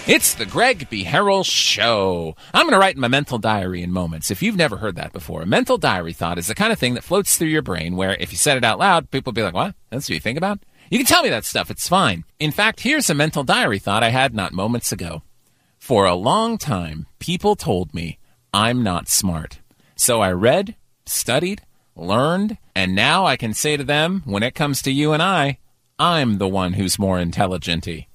It's the Greg B. Harrell Show. I'm going to write in my mental diary in moments. If you've never heard that before, a mental diary thought is the kind of thing that floats through your brain where if you said it out loud, people will be like, what? That's what you think about? You can tell me that stuff. It's fine. In fact, here's a mental diary thought I had not moments ago. For a long time, people told me I'm not smart. So I read, studied, learned, and now I can say to them, when it comes to you and I'm the one who's more intelligent-y.